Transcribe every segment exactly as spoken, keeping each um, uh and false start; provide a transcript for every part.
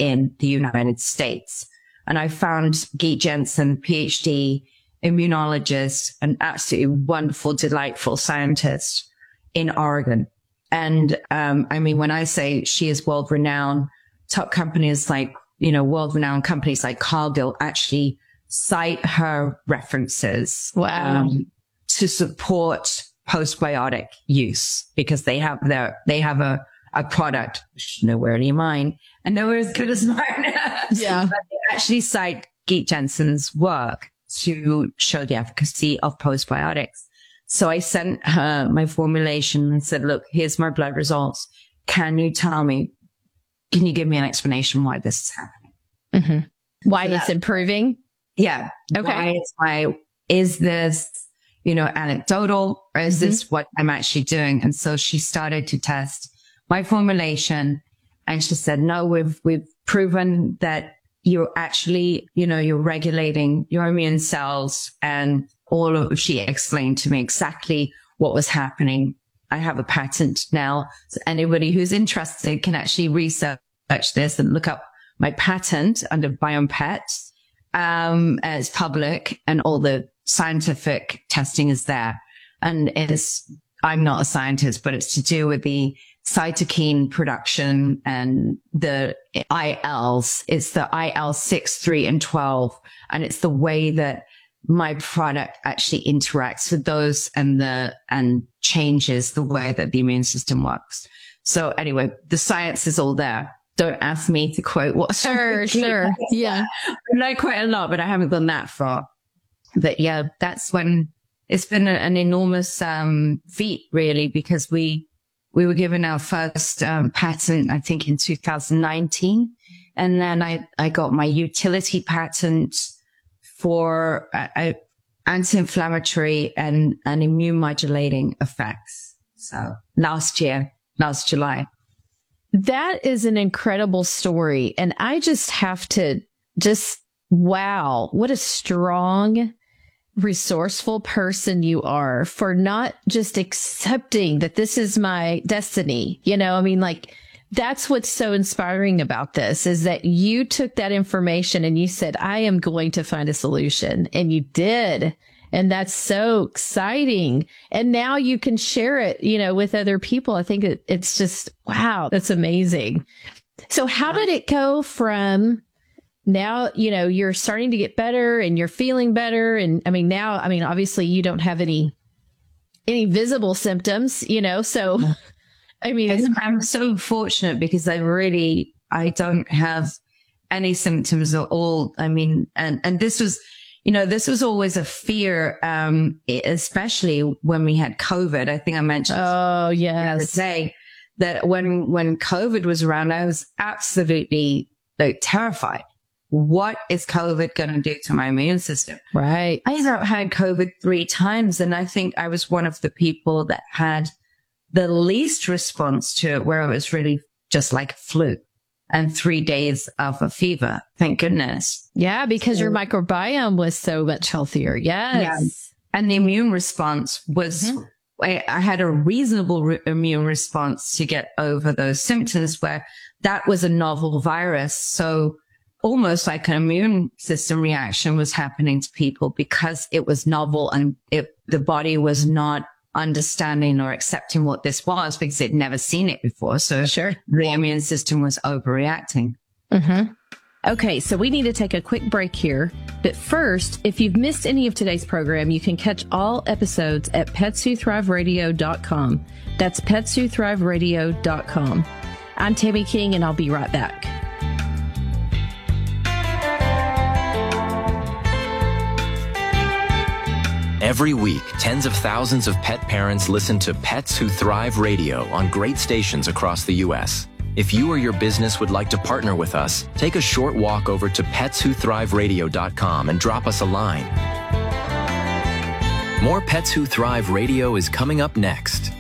in the United States. And I found Geet Jensen, PhD, immunologist, an absolutely wonderful, delightful scientist in Oregon. And, um, I mean, when I say she is world renowned, top companies like, you know, world renowned companies like Cargill actually cite her references, wow. um, to support postbiotic use because they have their, they have a, a product, which is nowhere near mine and nowhere as good as mine. Yeah. But they actually cite Geet Jensen's work to show the efficacy of postbiotics. So I sent her my formulation and said, look, here's my blood results. Can you tell me, can you give me an explanation why this is happening? Mm-hmm. Why so it's that, improving? Yeah. Okay. Why is my, is this, you know, anecdotal or is mm-hmm. this what I'm actually doing? And so she started to test my formulation and she said, no, we've, we've proven that you're actually, you know, you're regulating your immune cells and all of, she explained to me exactly what was happening. I have a patent now. So anybody who's interested can actually research this and look up my patent under BioPet. Um, it's public and all the scientific testing is there. And it's, I'm not a scientist, but it's to do with the cytokine production and the I Ls. It's the I L six, three, and twelve. And it's the way that my product actually interacts with those and the, and changes the way that the immune system works. So anyway, the science is all there. Don't ask me to quote what. Sure, sure. Yeah. I know quite a lot, but I haven't gone that far. But yeah, that's when it's been a, an enormous, um, feat really, because we, we were given our first, um, patent, I think in two thousand nineteen. And then I, I got my utility patent for uh, anti-inflammatory and, and immune modulating effects. So last year, last July. That is an incredible story. And I just have to just, wow, what a strong, resourceful person you are for not just accepting that this is my destiny. You know, I mean, like, that's what's so inspiring about this is that you took that information and you said, I am going to find a solution. And you did. And that's so exciting. And now you can share it, you know, with other people. I think it, it's just, wow, that's amazing. So how did it go from now, you know, you're starting to get better and you're feeling better. And I mean, now, I mean, obviously you don't have any, any visible symptoms, you know, so I mean, I'm so fortunate because I really, I don't have any symptoms at all. I mean, and, and this was, you know, this was always a fear, um, especially when we had COVID. I think I mentioned oh, yes. the other day that when, when COVID was around, I was absolutely like terrified. What is COVID going to do to my immune system? Right. I had COVID three times and I think I was one of the people that had the least response to it, where it was really just like a flu and three days of a fever. Thank goodness. Yeah, because so, your microbiome was so much healthier. Yes. Yeah. And the immune response was, mm-hmm. I, I had a reasonable re- immune response to get over those symptoms where that was a novel virus. So almost like an immune system reaction was happening to people because it was novel and it, the body was not understanding or accepting what this was because it'd never seen it before. So sure, the immune system was overreacting. Mm-hmm. Okay, so we need to take a quick break here. But first, if you've missed any of today's program, you can catch all episodes at pets who thrive radio dot com. That's pets who thrive radio dot com. I'm Tammy King, and I'll be right back. Every week, tens of thousands of pet parents listen to Pets Who Thrive Radio on great stations across the U S. If you or your business would like to partner with us, take a short walk over to pets who thrive radio dot com and drop us a line. More Pets Who Thrive Radio is coming up next.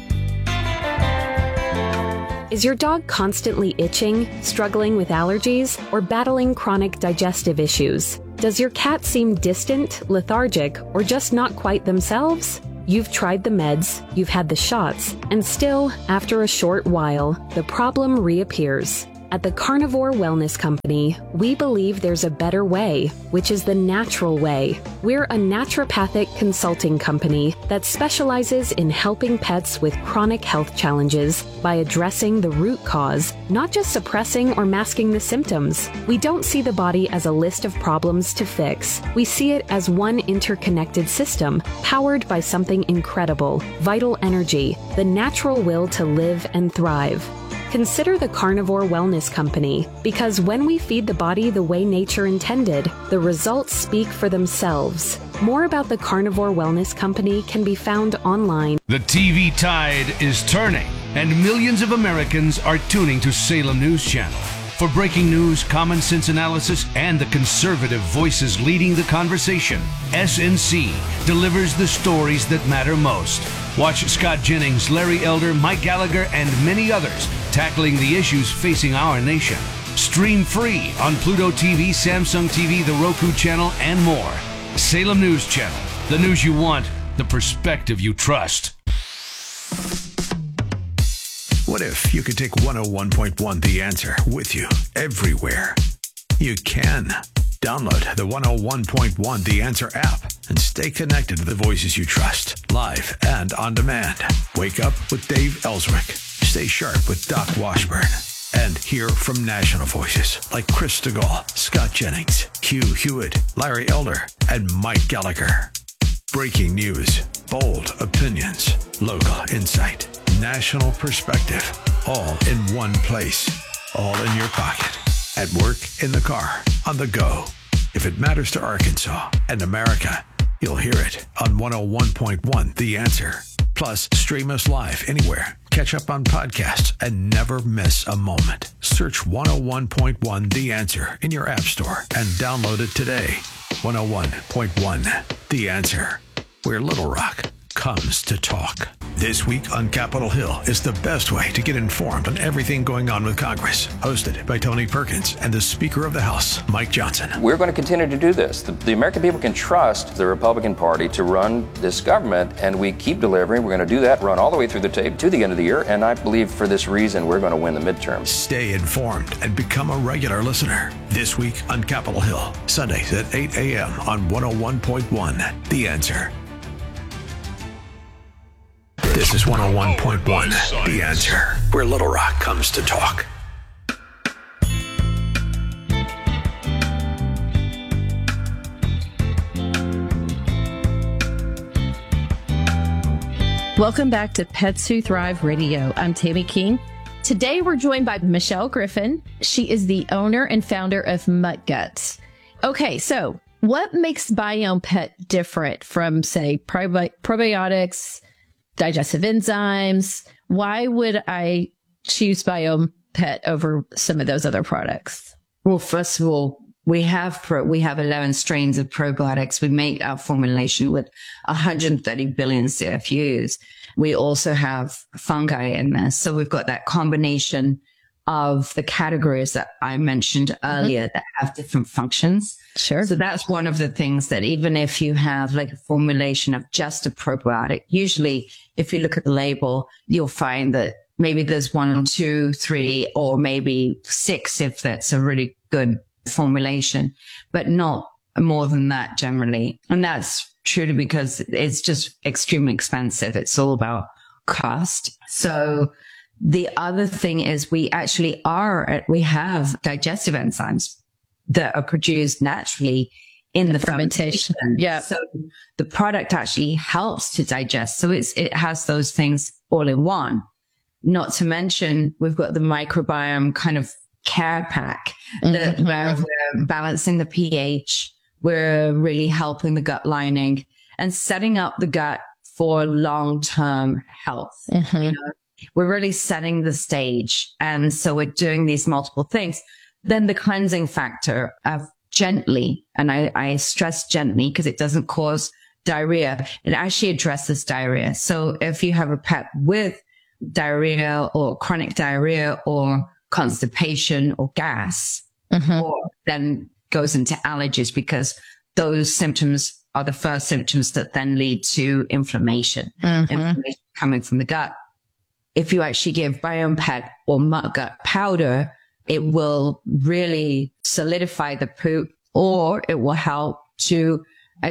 Is your dog constantly itching, struggling with allergies, or battling chronic digestive issues? Does your cat seem distant, lethargic, or just not quite themselves? You've tried the meds, you've had the shots, and still, after a short while, the problem reappears. At the Carnivore Wellness Company, we believe there's a better way, which is the natural way. We're a naturopathic consulting company that specializes in helping pets with chronic health challenges by addressing the root cause, not just suppressing or masking the symptoms. We don't see the body as a list of problems to fix. We see it as one interconnected system, powered by something incredible, vital energy, the natural will to live and thrive. Consider the Carnivore Wellness Company, because when we feed the body the way nature intended, the results speak for themselves. More about the Carnivore Wellness Company can be found online. The T V tide is turning, and millions of Americans are tuning to Salem News Channel. For breaking news, common sense analysis, and the conservative voices leading the conversation, S N C delivers the stories that matter most. Watch Scott Jennings, Larry Elder, Mike Gallagher, and many others tackling the issues facing our nation. Stream free on Pluto T V, Samsung T V, the Roku channel, and more. Salem News Channel. The news you want, the perspective you trust. What if you could take one oh one point one The Answer with you everywhere? You can. Download the one oh one point one The Answer app and stay connected to the voices you trust, live and on demand. Wake up with Dave Ellswick. Stay sharp with Doc Washburn. And hear from national voices like Chris DeGaulle, Scott Jennings, Hugh Hewitt, Larry Elder, and Mike Gallagher. Breaking news, bold opinions, local insight, national perspective, all in one place, all in your pocket, at work, in the car, on the go. If it matters to Arkansas and America, you'll hear it on one oh one point one The Answer. Plus, stream us live anywhere. Catch up on podcasts and never miss a moment. Search one oh one point one The Answer in your app store and download it today. one oh one point one The Answer, where Little Rock comes to talk. This week on Capitol Hill is the best way to get informed on everything going on with Congress. Hosted by Tony Perkins and the Speaker of the House, Mike Johnson. We're going to continue to do this. The, the American people can trust the Republican Party to run this government, and we keep delivering. We're going to do that, run all the way through the tape to the end of the year, and I believe for this reason we're going to win the midterms. Stay informed and become a regular listener. This week on Capitol Hill, Sundays at eight a.m. on one oh one point one The Answer. This is one oh one point one The Answer, where Little Rock comes to talk. Welcome back to Pets Who Thrive Radio. I'm Tammy King. Today we're joined by Michelle Griffin. She is the owner and founder of Mutt Guts. Okay, so what makes Biome Pet different from, say, probi- probiotics, digestive enzymes? Why would I choose Biome Pet over some of those other products? Well, first of all, we have pro, we have eleven strains of probiotics. We make our formulation with one hundred thirty billion C F Us. We also have fungi in there. So we've got that combination of the categories that I mentioned earlier mm-hmm. that have different functions. Sure. So that's one of the things that even if you have like a formulation of just a probiotic, usually if you look at the label, you'll find that maybe there's one, two, three, or maybe six if that's a really good formulation, but not more than that generally. And that's truly because it's just extremely expensive. It's all about cost. So the other thing is we actually are, we have digestive enzymes that are produced naturally in the fermentation. fermentation. Yeah. So the product actually helps to digest. So it's, it has those things all in one. Not to mention, we've got the microbiome kind of care pack mm-hmm. that where we're balancing the pH. We're really helping the gut lining and setting up the gut for long-term health. Mm-hmm. You know? We're really setting the stage. And so we're doing these multiple things. Then the cleansing factor of gently, and I, I stress gently because it doesn't cause diarrhea. It actually addresses diarrhea. So if you have a pet with diarrhea or chronic diarrhea or constipation or gas, mm-hmm. or then goes into allergies because those symptoms are the first symptoms that then lead to inflammation, mm-hmm. inflammation coming from the gut. If you actually give Biome Pet or Mutt Gut powder, it will really solidify the poop, or it will help to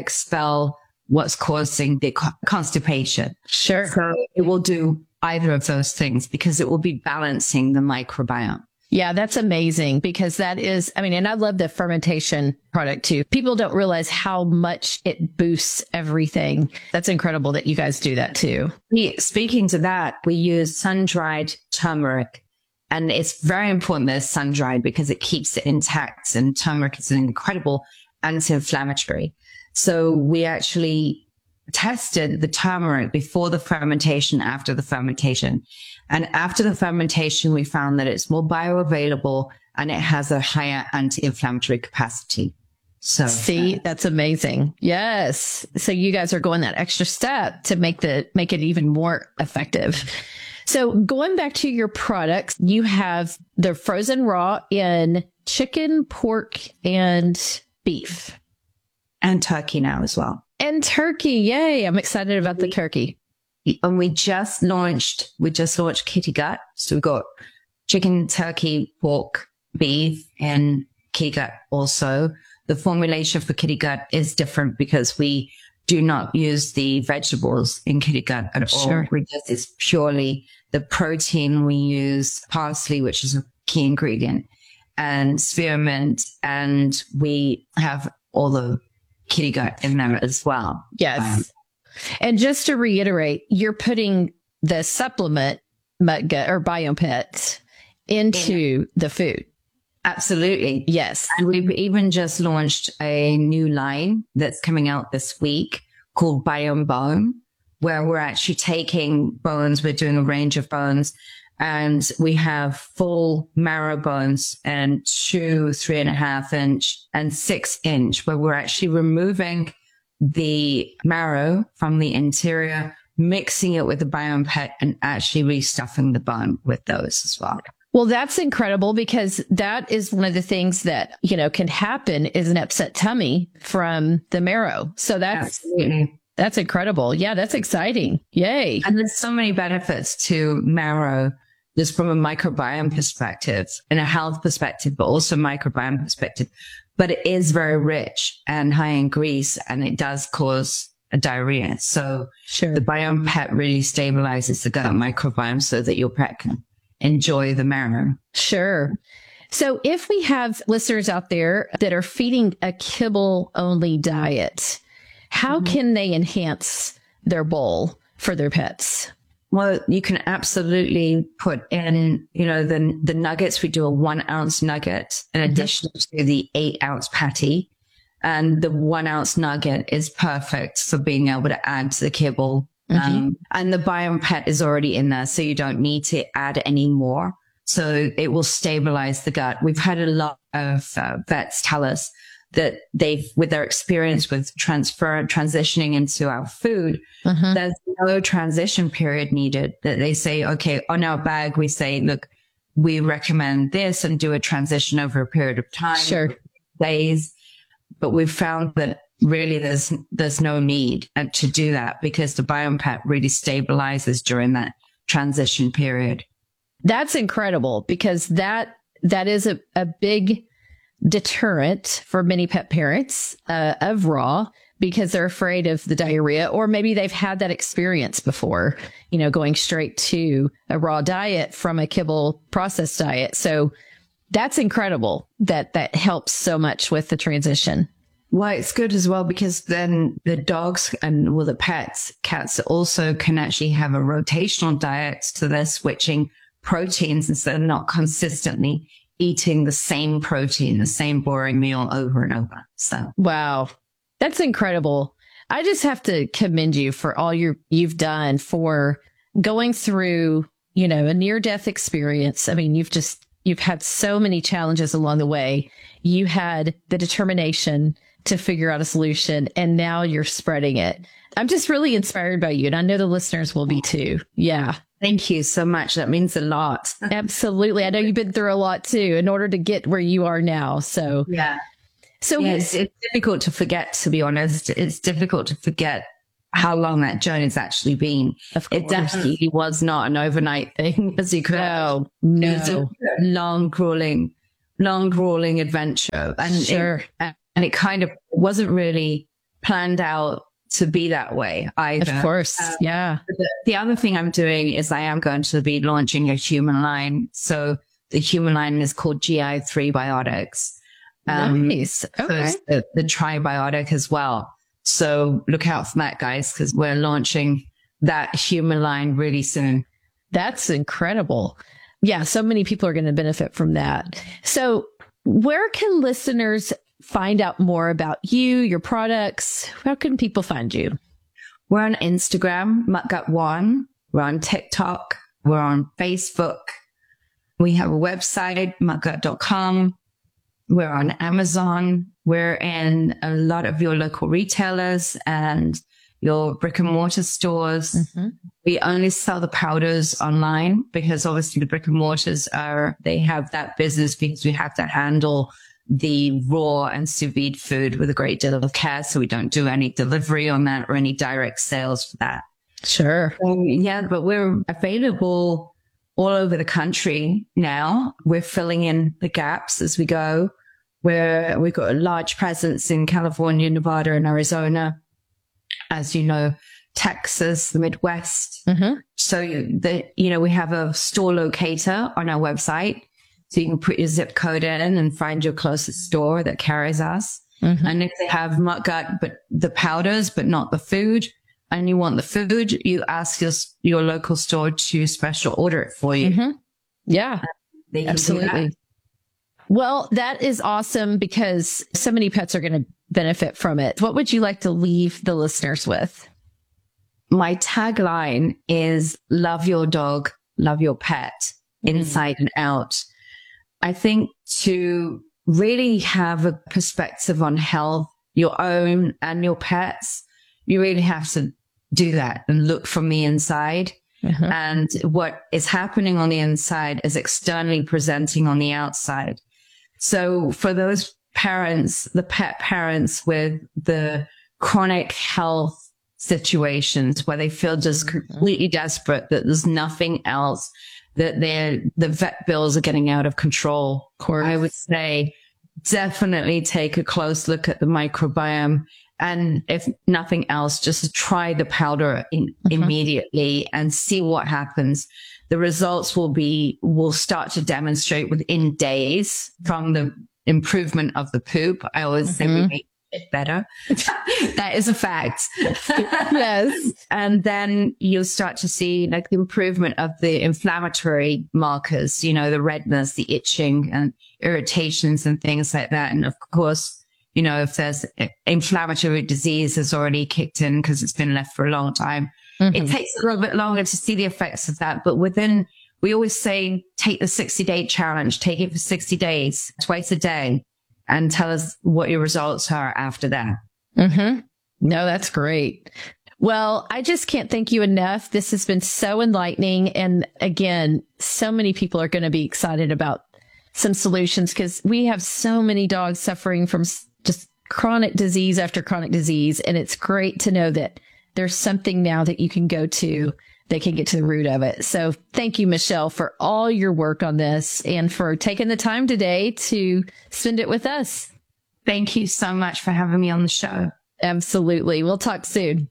expel what's causing the co- constipation. Sure. So it will do either of those things because it will be balancing the microbiome. Yeah, that's amazing because that is, I mean, and I love the fermentation product too. People don't realize how much it boosts everything. That's incredible that you guys do that too. We, speaking to that, we use sun-dried turmeric, and it's very important that it's sun-dried because it keeps it intact, and turmeric is an incredible anti-inflammatory. So we actually tested the turmeric before the fermentation, after the fermentation. And after the fermentation, we found that it's more bioavailable and it has a higher anti-inflammatory capacity. So see, that's amazing. Yes. So you guys are going that extra step to make the, make it even more effective. So going back to your products, you have the frozen raw in chicken, pork, and beef. And turkey now as well. And turkey. Yay. I'm excited about the turkey. And we just launched, we just launched Kitty Gut. So we've got chicken, turkey, pork, beef, and Kitty Gut also. The formulation for Kitty Gut is different because we do not use the vegetables in Kitty Gut at all. Sure. We just, it's purely the protein. We use parsley, which is a key ingredient, and spearmint, and we have all the Kitty Gut in there as well. Yes. Um, And just to reiterate, you're putting the supplement MutGut or BioPet into the food. Absolutely. Yes. And we've even just launched a new line that's coming out this week called Biome Bone, where we're actually taking bones. We're doing a range of bones, and we have full marrow bones and two, three and a half inch and six inch, where we're actually removing the marrow from the interior, mixing it with the BioPet, and actually restuffing the bone with those as well. Well, that's incredible because that is one of the things that, you know, can happen is an upset tummy from the marrow. So that's, Absolutely. That's incredible. Yeah, that's exciting. Yay. And there's so many benefits to marrow, just from a microbiome perspective and a health perspective, but also microbiome perspective. But it is very rich and high in grease, and it does cause a diarrhea. So Sure. the BioPet really stabilizes the gut microbiome so that your pet can enjoy the marrow. Sure. So if we have listeners out there that are feeding a kibble only diet, how mm-hmm. can they enhance their bowl for their pets? Well, you can absolutely put in, you know, the the nuggets. We do a one ounce nugget in mm-hmm. addition to the eight ounce patty. And the one ounce nugget is perfect for being able to add to the kibble. Mm-hmm. Um, and the BioPet is already in there, so you don't need to add any more. So it will stabilize the gut. We've had a lot of uh, vets tell us that they've, with their experience with transfer, transitioning into our food, uh-huh. there's no transition period needed. That they say, okay, on our bag, we say, look, we recommend this and do a transition over a period of time. Sure. Days. But we've found that really there's, there's no need to do that because the BioPet really stabilizes during that transition period. That's incredible because that, that is a, a big deterrent for many pet parents uh, of raw because they're afraid of the diarrhea, or maybe they've had that experience before, you know, going straight to a raw diet from a kibble processed diet. So that's incredible that that helps so much with the transition. Well, it's good as well because then the dogs and well, the pets, cats also can actually have a rotational diet. So they're switching proteins instead of not consistently eating the same protein, the same boring meal over and over. So, wow, that's incredible. I just have to commend you for all your, you've done for going through, you know, a near death experience. I mean, you've just, you've had so many challenges along the way. You had the determination to figure out a solution, and now you're spreading it. I'm just really inspired by you, and I know the listeners will be too. Yeah. Thank you so much. That means a lot. Absolutely. I know you've been through a lot too in order to get where you are now. So, yeah. So yeah, it's, it's difficult to forget, to be honest. It's difficult to forget how long that journey's actually been. It definitely was not an overnight thing, as you could. No, no. It was a long, grueling, long, grueling adventure. And sure. It, and it kind of wasn't really planned out to be that way either. Of course. Um, yeah. The, the other thing I'm doing is I am going to be launching a human line. So the human line is called G I three Biotics. Um, nice. Okay. So the, the tribiotic as well. So look out for that, guys, because we're launching that human line really soon. That's incredible. Yeah. So many people are going to benefit from that. So where can listeners find out more about you, your products? How can people find you? We're on Instagram, MuttGut One. We're on TikTok. We're on Facebook. We have a website, mutt gut dot com. We're on Amazon. We're in a lot of your local retailers and your brick and mortar stores. Mm-hmm. We only sell the powders online because obviously the brick and mortars are, they have that business because we have to handle the raw and sous vide food with a great deal of care. So we don't do any delivery on that or any direct sales for that. Sure. Um, yeah, but we're available all over the country now. We're filling in the gaps as we go. We're, we've got a large presence in California, Nevada, and Arizona. As you know, Texas, the Midwest. Mm-hmm. So the, you know, we have a store locator on our website. So you can put your zip code in and find your closest store that carries us. Mm-hmm. And if they have MuttGut, but the powders, but not the food, and you want the food, you ask your, your local store to special order it for you. Mm-hmm. Yeah, they can absolutely. Well, that is awesome because so many pets are going to benefit from it. What would you like to leave the listeners with? My tagline is love your dog, love your pet, mm-hmm. inside and out. I think to really have a perspective on health, your own and your pets, you really have to do that and look from the inside. Uh-huh. And what is happening on the inside is externally presenting on the outside. So for those parents, the pet parents with the chronic health situations where they feel just completely desperate, that there's nothing else, that they're, the vet bills are getting out of control. Of course. I would say definitely take a close look at the microbiome. And if nothing else, just try the powder in, mm-hmm. immediately and see what happens. The results will be, will start to demonstrate within days from the improvement of the poop. I always mm-hmm. say we make it better. That is a fact. Yes. And then you'll start to see like the improvement of the inflammatory markers, you know, the redness, the itching and irritations and things like that. And of course, you know, if there's inflammatory disease has already kicked in because it's been left for a long time, mm-hmm. it takes a little bit longer to see the effects of that. But within, we always say, take the sixty day challenge, take it for sixty days, twice a day, and tell us what your results are after that. Mm-hmm. No, that's great. Well, I just can't thank you enough. This has been so enlightening. And again, so many people are going to be excited about some solutions because we have so many dogs suffering from just chronic disease after chronic disease. And it's great to know that there's something now that you can go to that can get to the root of it. So thank you, Michelle, for all your work on this and for taking the time today to spend it with us. Thank you so much for having me on the show. Absolutely. We'll talk soon.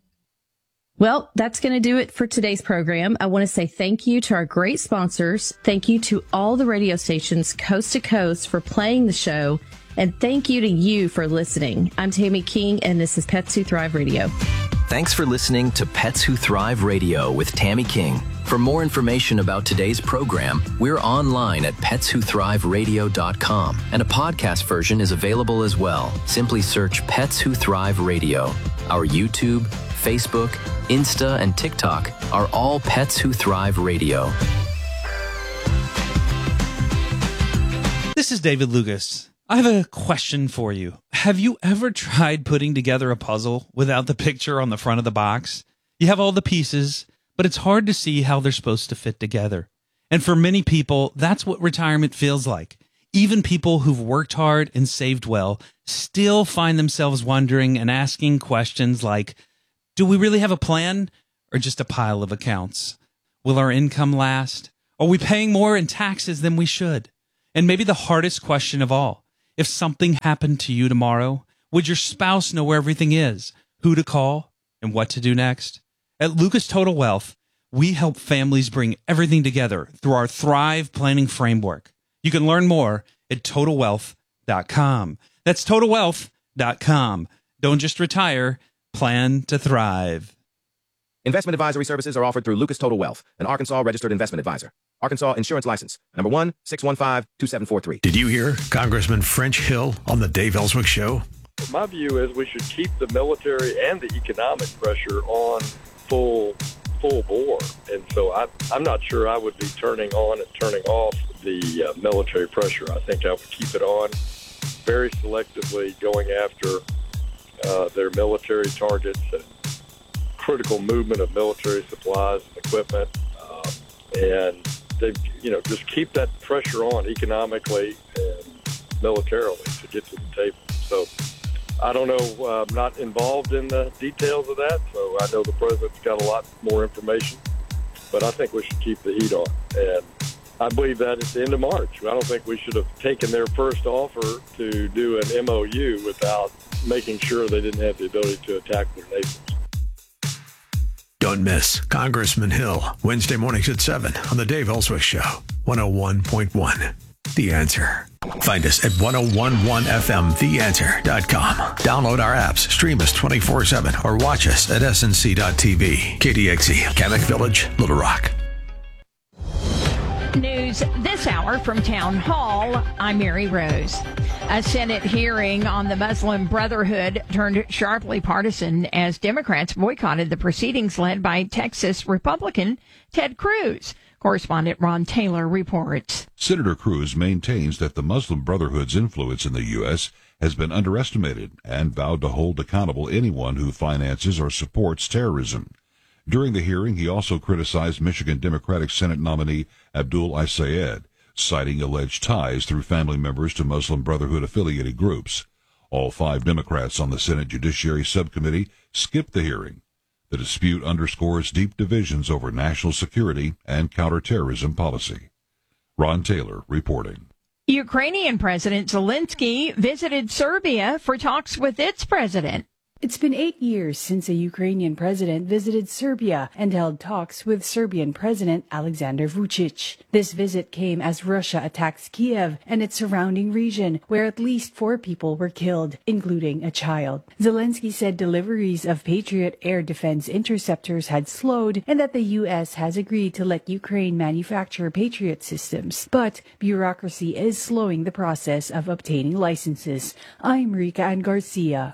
Well, that's going to do it for today's program. I want to say thank you to our great sponsors. Thank you to all the radio stations coast to coast for playing the show. And thank you to you for listening. I'm Tammy King, and this is Pets Who Thrive Radio. Thanks for listening to Pets Who Thrive Radio with Tammy King. For more information about today's program, we're online at pets who thrive radio dot com, and a podcast version is available as well. Simply search Pets Who Thrive Radio. Our YouTube, Facebook, Insta, and TikTok are all Pets Who Thrive Radio. This is David Lucas. I have a question for you. Have you ever tried putting together a puzzle without the picture on the front of the box? You have all the pieces, but it's hard to see how they're supposed to fit together. And for many people, that's what retirement feels like. Even people who've worked hard and saved well still find themselves wondering and asking questions like, Do we really have a plan or just a pile of accounts? Will our income last? Are we paying more in taxes than we should? And maybe the hardest question of all, if something happened to you tomorrow, would your spouse know where everything is, who to call, and what to do next? At Lucas Total Wealth, we help families bring everything together through our Thrive Planning Framework. You can learn more at total wealth dot com. That's total wealth dot com. Don't just retire, plan to thrive. Investment advisory services are offered through Lucas Total Wealth, an Arkansas registered investment advisor. Arkansas Insurance License, number one, six one five, two seven four three. Did you hear Congressman French Hill on the Dave Ellswick Show? My view is we should keep the military and the economic pressure on full full bore. And so I, I'm not sure I would be turning on and turning off the uh, military pressure. I think I would keep it on very selectively, going after uh, their military targets and critical movement of military supplies and equipment. Uh, and, they, you know, just keep that pressure on economically and militarily to get to the table. So I don't know. Uh, I'm not involved in the details of that, so I know the president's got a lot more information. But I think we should keep the heat on. And I believe that at the end of March. I don't think we should have taken their first offer to do an M O U without making sure they didn't have the ability to attack their neighbors. Don't miss Congressman Hill, Wednesday mornings at seven on the Dave Ellswick Show, one oh one point one. The Answer. Find us at ten eleven F M the answer dot com. Download our apps, stream us twenty-four seven, or watch us at S N C dot T V. K D X E, Kamek Village, Little Rock. News this hour from Town Hall. I'm Mary Rose. A Senate hearing on the Muslim Brotherhood turned sharply partisan as Democrats boycotted the proceedings led by Texas Republican Ted Cruz. Correspondent Ron Taylor reports. Senator Cruz maintains that the Muslim Brotherhood's influence in the U S has been underestimated and vowed to hold accountable anyone who finances or supports terrorism. During the hearing, he also criticized Michigan Democratic Senate nominee Abdul Al-Sayed, citing alleged ties through family members to Muslim Brotherhood-affiliated groups. All five Democrats on the Senate Judiciary Subcommittee skipped the hearing. The dispute underscores deep divisions over national security and counterterrorism policy. Ron Taylor reporting. Ukrainian President Zelensky visited Serbia for talks with its president. It's been eight years since a Ukrainian president visited Serbia and held talks with Serbian President Alexander Vučić. This visit came as Russia attacks Kiev and its surrounding region, where at least four people were killed, including a child. Zelensky said deliveries of Patriot air defense interceptors had slowed and that the U S has agreed to let Ukraine manufacture Patriot systems. But bureaucracy is slowing the process of obtaining licenses. I'm Rika Ann Garcia.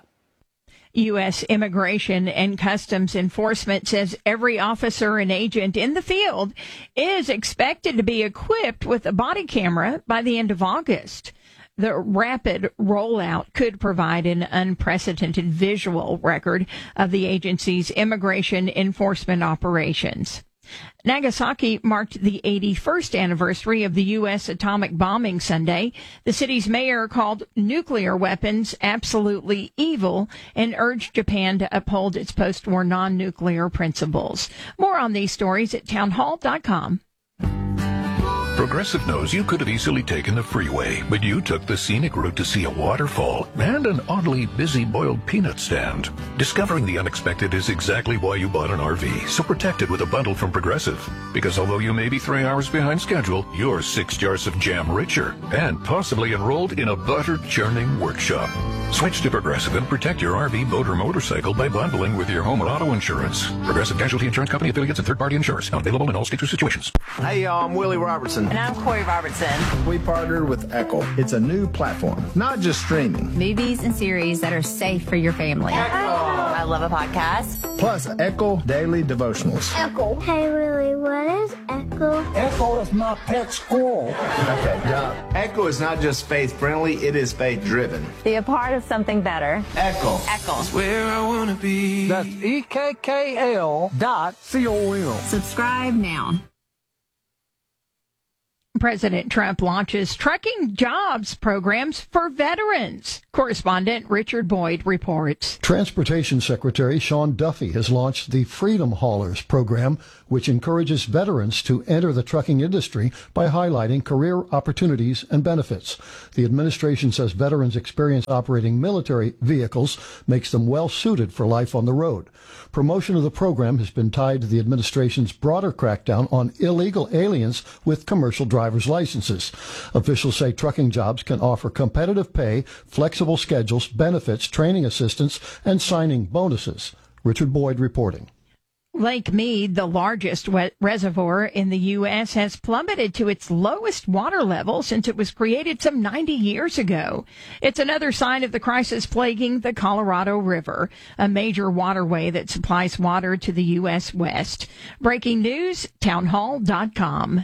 U S Immigration and Customs Enforcement says every officer and agent in the field is expected to be equipped with a body camera by the end of August. The rapid rollout could provide an unprecedented visual record of the agency's immigration enforcement operations. Nagasaki marked the eighty-first anniversary of the U S atomic bombing Sunday. The city's mayor called nuclear weapons absolutely evil and urged Japan to uphold its post-war non-nuclear principles. More on these stories at town hall dot com. Progressive knows you could have easily taken the freeway, but you took the scenic route to see a waterfall and an oddly busy boiled peanut stand. Discovering the unexpected is exactly why you bought an R V, so protect it with a bundle from Progressive. Because although you may be three hours behind schedule, you're six jars of jam richer and possibly enrolled in a butter-churning workshop. Switch to Progressive and protect your R V, boat, or motorcycle by bundling with your home and auto insurance. Progressive Casualty Insurance Company affiliates and third-party insurers. Not available in all states or situations. Hey, y'all, I'm Willie Robertson. And I'm Corey Robertson. We partnered with Echo. It's a new platform, not just streaming. Movies and series that are safe for your family. Echo. I love a podcast. Plus, Echo Daily Devotionals. Echo. Hey, Willie, what is Echo? Echo is my pet squirrel. Okay, yeah. Echo is not just faith-friendly, it is faith-driven. Be a part of something better. Echo. Echo. That's where I want to be. That's E K K L dot C O M. Subscribe now. President Trump launches trucking jobs programs for veterans. Correspondent Richard Boyd reports. Transportation Secretary Sean Duffy has launched the Freedom Haulers program, which encourages veterans to enter the trucking industry by highlighting career opportunities and benefits. The administration says veterans' experience operating military vehicles makes them well suited for life on the road. Promotion of the program has been tied to the administration's broader crackdown on illegal aliens with commercial driver's licenses. Officials say trucking jobs can offer competitive pay, flexible schedules, benefits, training assistance, and signing bonuses. Richard Boyd reporting. Lake Mead, the largest wet reservoir in the U S, has plummeted to its lowest water level since it was created some ninety years ago. It's another sign of the crisis plaguing the Colorado River, a major waterway that supplies water to the U S West. Breaking news, townhall dot com.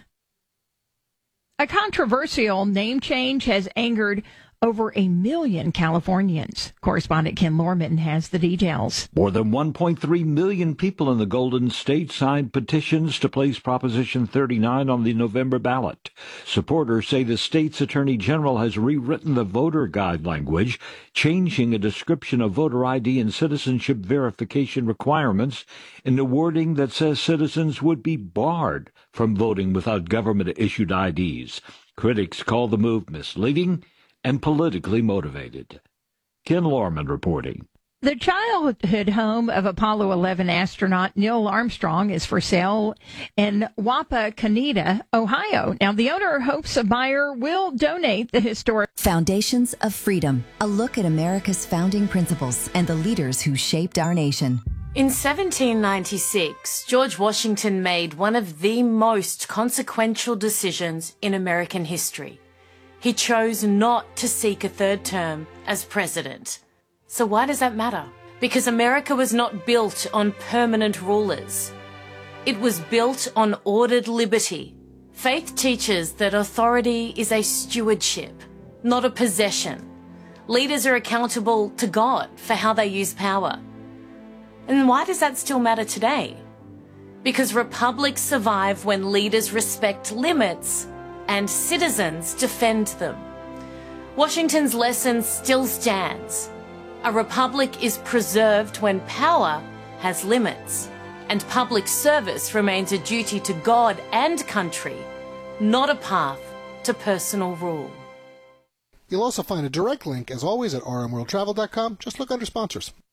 A controversial name change has angered over a million Californians. Correspondent Ken Lorman has the details. More than one point three million people in the Golden State signed petitions to place Proposition thirty-nine on the November ballot. Supporters say the state's attorney general has rewritten the voter guide language, changing a description of voter I D and citizenship verification requirements in the wording that says citizens would be barred from voting without government-issued I Ds. Critics call the move misleading and politically motivated. Ken Lorman reporting. The childhood home of Apollo eleven astronaut Neil Armstrong is for sale in Wapakoneta, Ohio. Now, the owner hopes a buyer will donate the historic Foundations of Freedom, a look at America's founding principles and the leaders who shaped our nation. In seventeen ninety-six, George Washington made one of the most consequential decisions in American history. He chose not to seek a third term as president. So why does that matter? Because America was not built on permanent rulers. It was built on ordered liberty. Faith teaches that authority is a stewardship, not a possession. Leaders are accountable to God for how they use power. And why does that still matter today? Because republics survive when leaders respect limits and citizens defend them. Washington's lesson still stands. A republic is preserved when power has limits, and public service remains a duty to God and country, not a path to personal rule. You'll also find a direct link, as always, at r m world travel dot com. Just look under sponsors.